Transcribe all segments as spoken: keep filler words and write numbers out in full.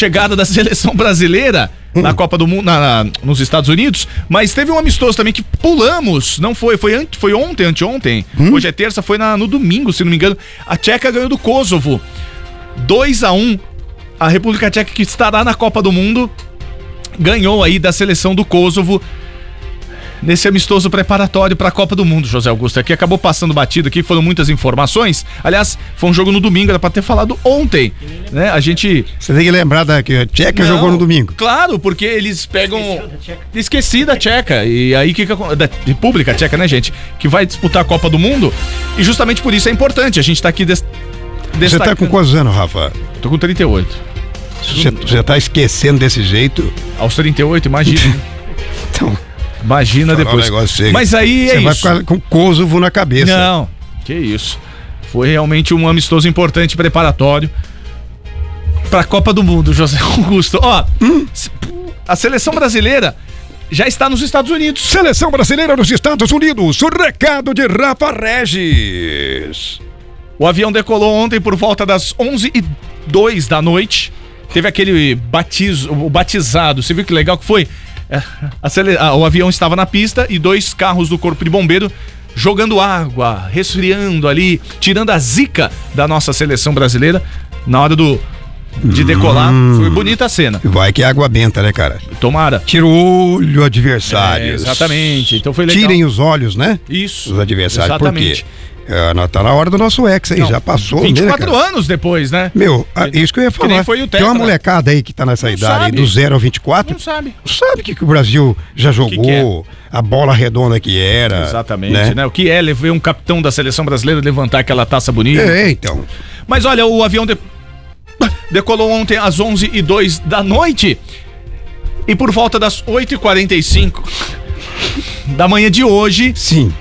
chegada da seleção brasileira hum. na Copa do Mundo, na, na, nos Estados Unidos, mas teve um amistoso também que pulamos, não foi, foi, ante, foi ontem, anteontem, hum. hoje é terça, foi na, no domingo, se não me engano, a Tcheca ganhou do Kosovo, dois a um, a República Tcheca, que estará na Copa do Mundo, ganhou aí da seleção do Kosovo, nesse amistoso preparatório para a Copa do Mundo, José Augusto. Aqui acabou passando batido aqui, foram muitas informações. Aliás, foi um jogo no domingo, era para ter falado ontem, né? A gente... Você tem que lembrar da que a Tcheca Não, jogou no domingo. Claro, porque eles pegam... Esqueci da Tcheca. E aí, que, que da República Tcheca, né, gente? Que vai disputar a Copa do Mundo. E justamente por isso é importante. A gente tá aqui... Des... Você tá com quantos anos, Rafa? Tô com trinta e oito. Você, você tá esquecendo desse jeito? Aos trinta e oito, imagina. Então... Imagina depois. Um Mas aí é Você isso. vai ficar com Kosovo na cabeça. Não, que isso. Foi realmente um amistoso importante, preparatório para a Copa do Mundo, José Augusto. Ó, hum? a seleção brasileira já está nos Estados Unidos. Seleção brasileira nos Estados Unidos. O recado de Rafa Regis. O avião decolou ontem por volta das onze e dois da noite. Teve aquele batizo, o batizado. Você viu que legal que foi? A cele... ah, o avião estava na pista e dois carros do Corpo de Bombeiro jogando água, resfriando ali, tirando a zica da nossa seleção brasileira na hora do de decolar. Hum, foi bonita a cena. Vai que é água benta, né, cara? Tomara. Tira o olho adversários. É, exatamente. Então foi legal. Tirem os olhos, né? Isso. Os adversários. Exatamente. Por quê? É, tá na hora do nosso ex aí, não, já passou. vinte e quatro né, anos depois, né? Meu, isso que eu ia falar. Que foi o tetra. Tem uma molecada aí que tá nessa não idade, sabe. Aí, do zero ao vinte e quatro. Não sabe. Não sabe o que, que o Brasil já jogou, que que é? A bola redonda que era. Exatamente, né? né? O que é ver um capitão da seleção brasileira levantar aquela taça bonita. É, então. Mas olha, o avião de... decolou ontem às onze e dois da noite e por volta das oito e quarenta e cinco da manhã de hoje... Sim.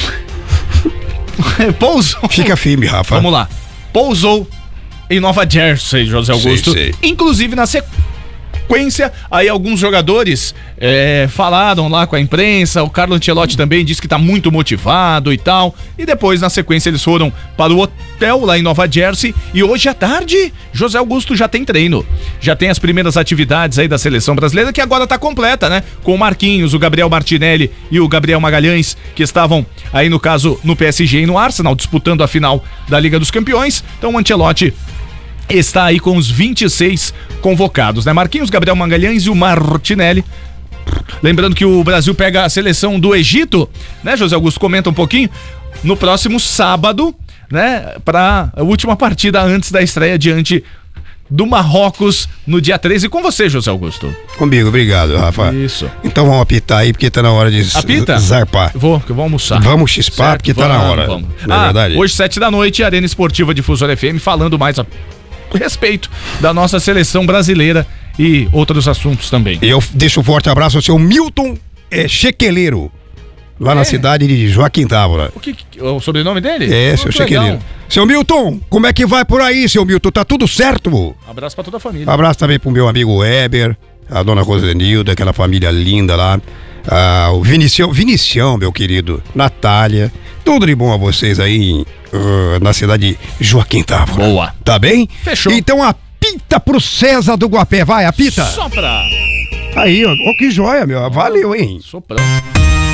Pousou. Fica firme, Rafa. Vamos lá. Pousou em Nova Jersey, José Augusto. Sei, sei. Inclusive na sequência, aí alguns jogadores é, falaram lá com a imprensa. O Carlo Ancelotti também disse que tá muito motivado e tal. E depois, na sequência, eles foram para o hotel lá em Nova Jersey. E hoje à tarde, José Augusto já tem treino. Já tem as primeiras atividades aí da seleção brasileira, que agora tá completa, né? Com o Marquinhos, o Gabriel Martinelli e o Gabriel Magalhães, que estavam aí, no caso, no P S G e no Arsenal, disputando a final da Liga dos Campeões. Então o Ancelotti está aí com os vinte e seis convocados, né? Marquinhos, Gabriel Magalhães e o Martinelli. Lembrando que o Brasil pega a seleção do Egito, né, José Augusto? Comenta um pouquinho. No próximo sábado, né? Para a última partida antes da estreia diante do Marrocos no dia treze. Com você, José Augusto. Comigo, obrigado, Rafa. Isso. Então vamos apitar aí, porque tá na hora de Apita? zarpar. Vou, que eu vou almoçar. Vamos chispar, certo? Porque tá vamos, na hora. Vamos. Não é ah, verdade? Hoje, sete da noite, Arena Esportiva Difusora F M, falando mais a respeito da nossa seleção brasileira e outros assuntos também. Eu deixo um forte abraço ao seu Milton é, Chequeleiro, lá é. na cidade de Joaquim Távora. O que, o sobrenome dele? É, oh, seu Chequeleiro. Legal. Seu Milton, como é que vai por aí, seu Milton? Tá tudo certo? Abraço pra toda a família. Abraço também pro meu amigo Weber, a dona Rosenilda, aquela família linda lá. Ah, o Vinicião, Vinicião, meu querido, Natália, tudo de bom a vocês aí uh, na cidade de Joaquim Távora. Boa. Tá bem? Fechou. Então apita pro César do Guapé, vai, apita. Sopra. Aí, ó, oh, que joia, meu, valeu, hein? Soprando.